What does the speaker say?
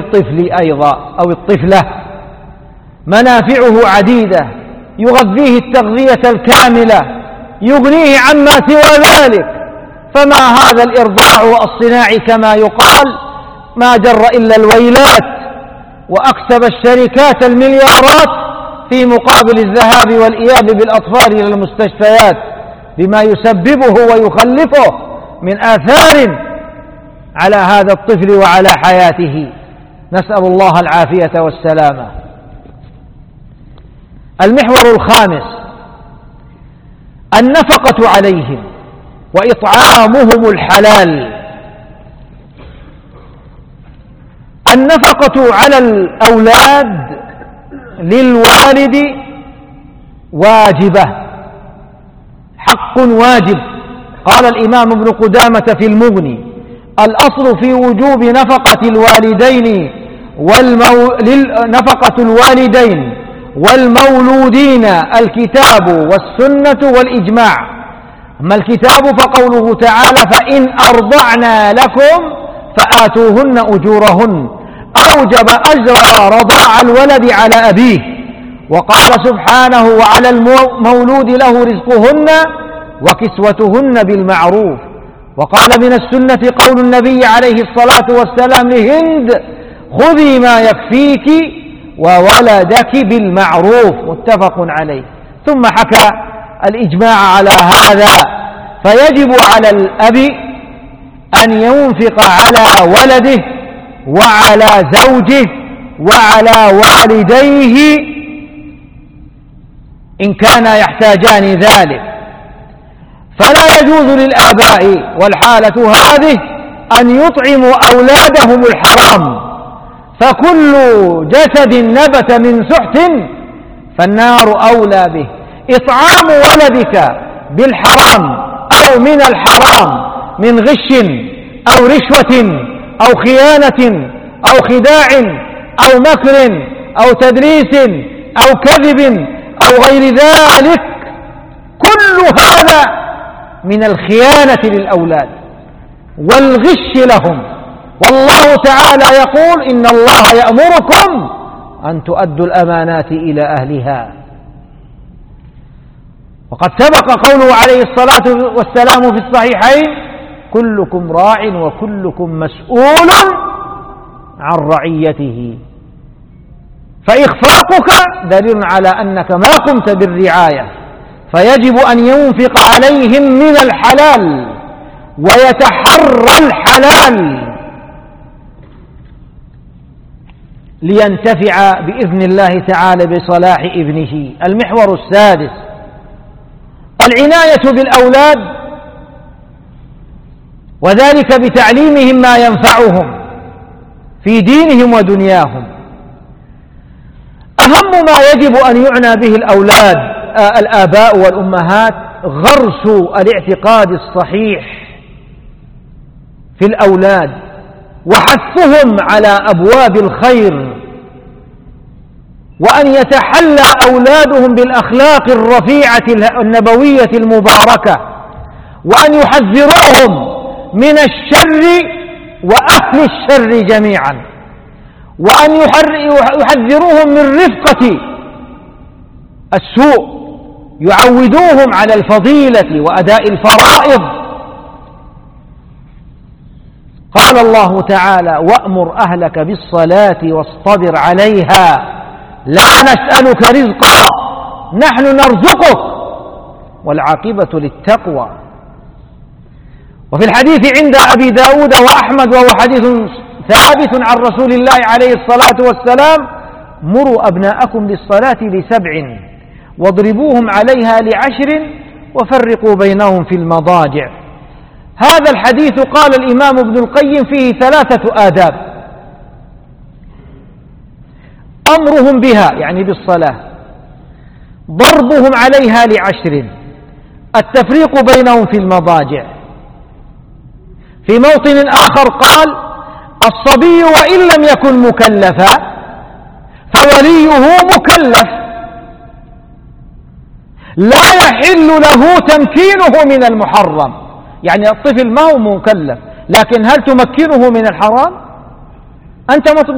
الطفل أيضا أو الطفلة منافعه عديدة، يغذيه التغذية الكاملة، يغنيه عما سوى ذلك، فما هذا الإرضاع والصناع كما يقال ما جر إلا الويلات، وأكسب الشركات المليارات في مقابل الذهاب والإياب بالأطفال إلى المستشفيات بما يسببه ويخلفه من آثار على هذا الطفل وعلى حياته، نسأل الله العافية والسلامة. المحور الخامس النفقة عليهم وإطعامهم الحلال. النفقة على الأولاد للوالد واجبة، حق واجب. قال الإمام ابن قدامة في المغني: الأصل في وجوب نفقة الوالدين والمولودين الكتاب والسنة والإجماع. أما الكتاب فقوله تعالى: فإن أرضعنا لكم فآتوهن أجورهن، أوجب أجر رضاع الولد على أبيه. وقال سبحانه: وعلى المولود له رزقهن وكسوتهن بالمعروف. وقال: من السنة قول النبي عليه الصلاة والسلام لهند: خذي ما يكفيك وولدك بالمعروف، متفق عليه. ثم حكى الإجماع على هذا، فيجب على الأب أن ينفق على ولده وعلى زوجه وعلى والديه إن كانا يحتاجان ذلك. فلا يجوز للآباء والحالة هذه أن يطعموا أولادهم الحرام، فكل جسد نبت من سحت فالنار أولى به. إطعام ولدك بالحرام أو من الحرام من غش أو رشوة أو خيانة أو خداع أو مكر أو تدريس أو كذب أو غير ذلك، كل هذا من الخيانة للأولاد والغش لهم. والله تعالى يقول: إن الله يأمركم أن تؤدوا الأمانات إلى أهلها. وقد سبق قوله عليه الصلاة والسلام في الصحيحين: كلكم راع وكلكم مسؤول عن رعيته. فإخفاقك دليل على أنك ما قمت بالرعاية، فيجب أن ينفق عليهم من الحلال ويتحرى الحلال لينتفع بإذن الله تعالى بصلاح ابنه. المحور السادس العناية بالأولاد، وذلك بتعليمهم ما ينفعهم في دينهم ودنياهم. أهم ما يجب أن يعنى به الآباء والأمهات غرس الاعتقاد الصحيح في الأولاد وحثهم على أبواب الخير، وأن يتحلى أولادهم بالأخلاق الرفيعة النبوية المباركة، وأن يحذروهم من الشر وأهل الشر جميعا، وأن يحذروهم من رفقة السوء، يعودوهم على الفضيلة وأداء الفرائض. قال الله تعالى: وأمر أهلك بالصلاة واصطبر عليها لا نسألك رزقا نحن نرزقك والعاقبة للتقوى. وفي الحديث عند أبي داود وأحمد، وهو حديث ثابت عن رسول الله عليه الصلاة والسلام: مروا أبناءكم بالصلاة ل7 واضربوهم عليها ل10 وفرقوا بينهم في المضاجع. هذا الحديث قال الإمام ابن القيم فيه 3 آداب: أمرهم بها يعني بالصلاة، ضربهم عليها ل10، التفريق بينهم في المضاجع. في موطن آخر قال: الصبي وإن لم يكن مكلفا فوليه مكلف، لا يحل له تمكينه من المحرم. يعني الطفل ما هو مكلف، لكن هل تمكنه من الحرام؟ أنت